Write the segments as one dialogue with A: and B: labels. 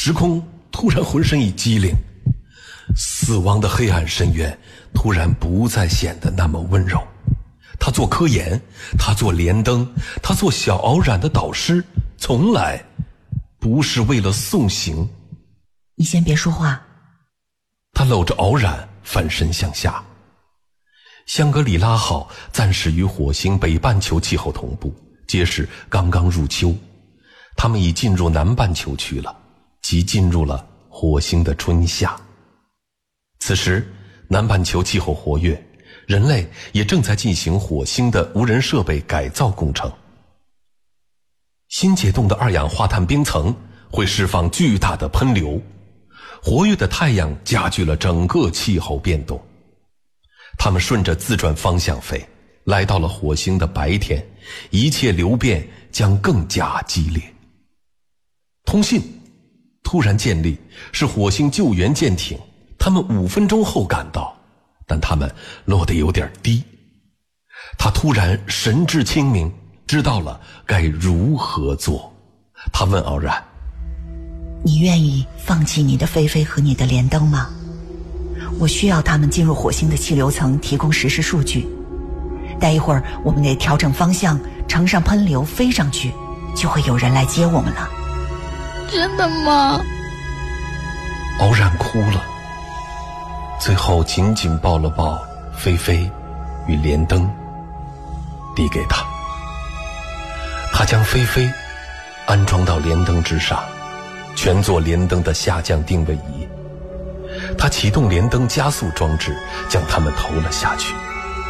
A: 时空突然浑身一激灵，死亡的黑暗深渊突然不再显得那么温柔。他做科研，他做连登，他做小敖然的导师，从来不是为了送行。
B: 你先别说话。
A: 他搂着敖然翻身向下。香格里拉号暂时与火星北半球气候同步，皆是刚刚入秋，他们已进入南半球区了，即进入了火星的春夏。此时南半球气候活跃，人类也正在进行火星的无人设备改造工程。新解冻的二氧化碳冰层会释放巨大的喷流，活跃的太阳加剧了整个气候变动。他们顺着自转方向飞，来到了火星的白天，一切流变将更加激烈。通信突然建立，是火星救援舰艇，他们5分钟后赶到，但他们落得有点低。他突然神志清明，知道了该如何做。他问敖然：
B: 你愿意放弃你的菲菲和你的连登吗？我需要他们进入火星的气流层提供实时数据。待一会儿我们得调整方向，乘上喷流飞上去，就会有人来接我们了。
C: 真的吗？
A: 敖然哭了，最后紧紧抱了抱菲菲与连登，递给他。他将菲菲安装到连登之上，全做连登的下降定位仪。他启动连登加速装置，将他们投了下去。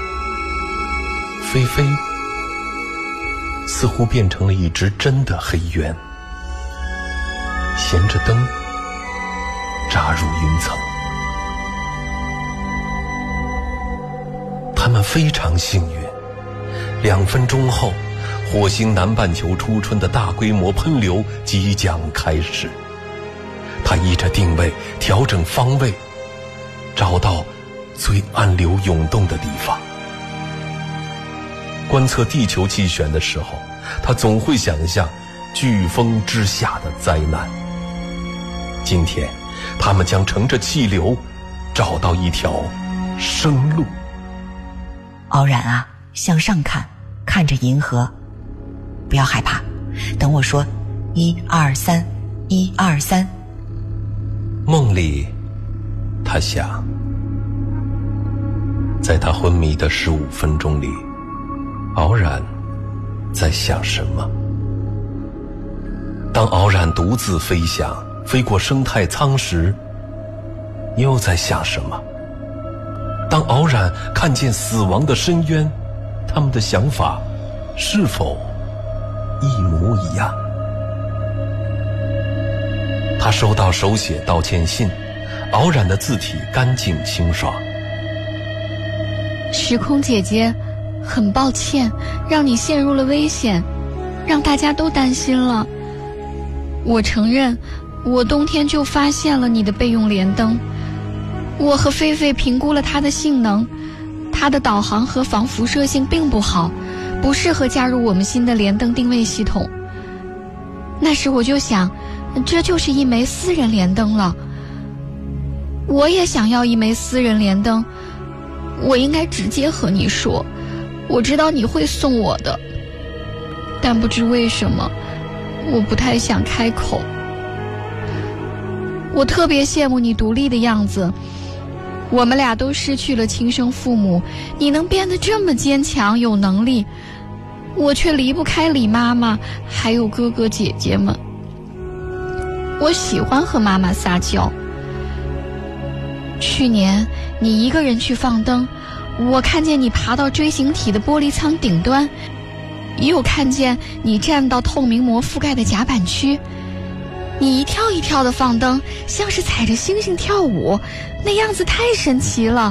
A: 菲菲似乎变成了一只真的黑鸢，衔着灯扎入云层。他们非常幸运，2分钟后，火星南半球初春的大规模喷流即将开始。他依着定位调整方位，找到最暗流涌动的地方。观测地球气旋的时候，他总会想象飓风之下的灾难。今天他们将乘着气流找到一条生路。
B: 敖然啊，向上看，看着银河，不要害怕，等我说1、2、3，1、2、3。
A: 梦里他想，在他昏迷的15分钟里，敖然在想什么？当敖然独自飞翔，飞过生态舱时，又在想什么？当敖然看见死亡的深渊，他们的想法是否一模一样？他收到手写道歉信，敖然的字体干净清爽。
C: 时空姐姐，很抱歉让你陷入了危险，让大家都担心了。我承认，我冬天就发现了你的备用连灯。我和菲菲评估了它的性能，它的导航和防辐射性并不好，不适合加入我们新的连灯定位系统。那时我就想，这就是一枚私人连灯了。我也想要一枚私人连灯，我应该直接和你说，我知道你会送我的，但不知为什么，我不太想开口。我特别羡慕你独立的样子，我们俩都失去了亲生父母，你能变得这么坚强有能力，我却离不开李妈妈还有哥哥姐姐们。我喜欢和妈妈撒娇。去年你一个人去放灯，我看见你爬到锥形体的玻璃舱顶端，也有看见你站到透明膜覆盖的甲板区，你一跳一跳的放灯，像是踩着星星跳舞，那样子太神奇了。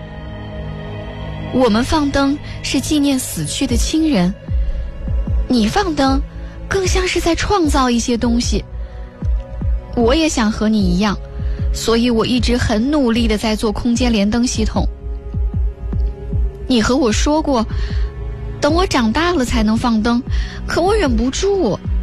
C: 我们放灯是纪念死去的亲人，你放灯更像是在创造一些东西。我也想和你一样，所以我一直很努力地在做空间连灯系统。你和我说过，等我长大了才能放灯，可我忍不住。